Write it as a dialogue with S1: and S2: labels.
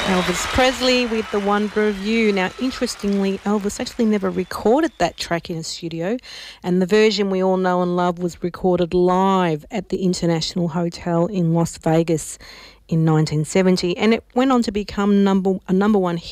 S1: Elvis Presley with The Wonder of You. Now, interestingly, Elvis actually never recorded that track in a studio, and the version we all know and love was recorded live at the International Hotel in Las Vegas in 1970, and it went on to become a number one hit